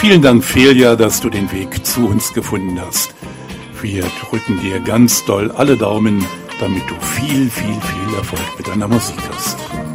vielen Dank, Felia, dass du den Weg zu uns gefunden hast. Wir drücken dir ganz doll alle Daumen, damit du viel, viel, viel Erfolg mit deiner Musik hast.